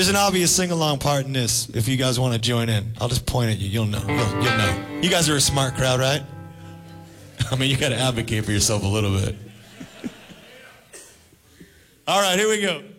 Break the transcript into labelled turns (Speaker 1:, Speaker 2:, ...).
Speaker 1: There's an obvious sing-along part in this. If you guys want to join in, I'll just point at you. You'll know. You'll know. You guys are a smart crowd, right? I mean, you got to advocate for yourself a little bit. All right, here we go.